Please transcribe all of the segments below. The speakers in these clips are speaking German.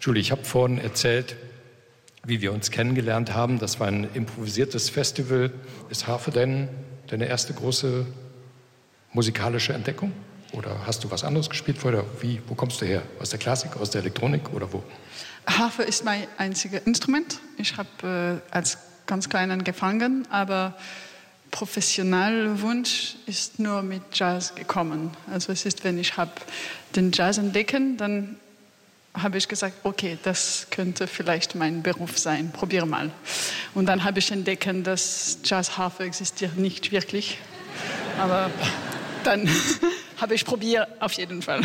Julie, ich habe vorhin erzählt, wie wir uns kennengelernt haben. Das war ein improvisiertes Festival. Ist Harfe denn deine erste große musikalische Entdeckung? Oder hast du was anderes gespielt vorher? Wo kommst du her? Aus der Klassik, aus der Elektronik oder wo? Harfe ist mein einziges Instrument. Ich habe als ganz klein angefangen, aber professioneller Wunsch ist nur mit Jazz gekommen. Also es ist, wenn ich den Jazz entdecken, dann habe ich gesagt, okay, das könnte vielleicht mein Beruf sein, probiere mal. Und dann habe ich entdeckt, dass Jazz-Harfe existiert nicht wirklich. Aber dann habe ich probiert, auf jeden Fall.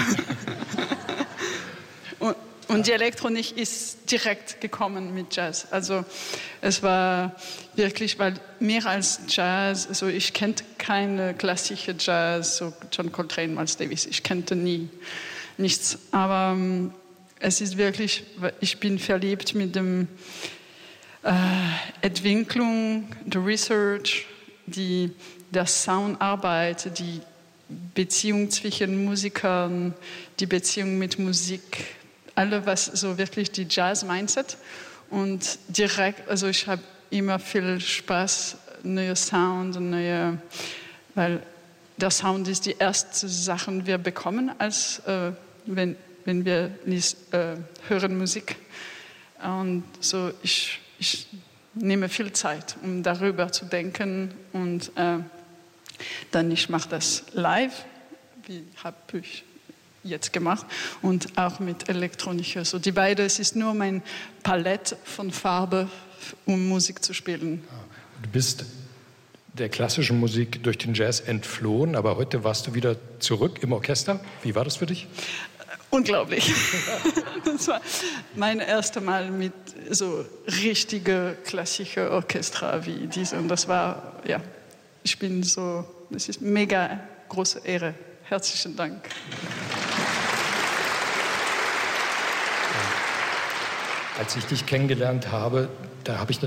Und die Elektronik ist direkt gekommen mit Jazz. Also es war wirklich, weil mehr als Jazz, also ich kannte keine klassische Jazz, so John Coltrane, Miles Davis, ich kannte nichts. Aber es ist wirklich, ich bin verliebt mit dem Entwicklung, der Research, der Soundarbeit, die Beziehung zwischen Musikern, die Beziehung mit Musik, alles was so wirklich die Jazz-Mindset und direkt, also ich habe immer viel Spaß, neue Sound, weil der Sound ist die erste Sache, die wir bekommen, als wenn wir hören Musik. Und so ich nehme viel Zeit, um darüber zu denken und dann ich mache das live, wie habe ich jetzt gemacht, und auch mit Elektronik. So die beiden, es ist nur mein Palette von Farbe, um Musik zu spielen. Du bist der klassischen Musik durch den Jazz entflohen, aber heute warst du wieder zurück im Orchester. Wie war das für dich? Unglaublich. Das war mein erstes Mal mit so richtige klassische Orchester wie diese. Und das war, ja, das ist mega große Ehre. Herzlichen Dank. Als ich dich kennengelernt habe, da habe ich